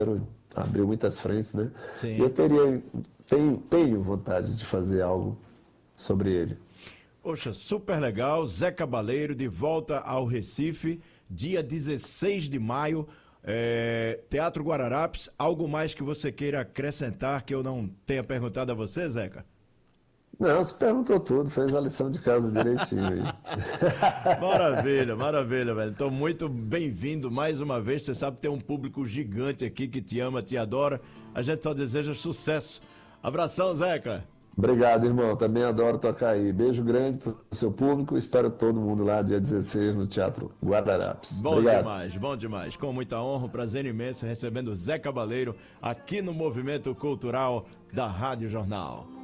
abriu muitas frentes, né? E eu Sim. tenho vontade de fazer algo sobre ele. Poxa, super legal. Zé Cabaleiro de volta ao Recife, dia 16 de maio, Teatro Guararapes. Algo mais que você queira acrescentar que eu não tenha perguntado a você, Zeca? Não, você perguntou tudo, fez a lição de casa direitinho aí. Maravilha, maravilha, velho. Então, muito bem-vindo mais uma vez. Você sabe que tem um público gigante aqui que te ama, te adora. A gente só deseja sucesso. Abração, Zeca. Obrigado, irmão. Também adoro tocar aí. Beijo grande para o seu público. Espero todo mundo lá dia 16 no Teatro Guararapes. Bom Obrigado. demais, bom demais. Com muita honra, um prazer imenso recebendo Zé Cabaleiro aqui no Movimento Cultural da Rádio Jornal.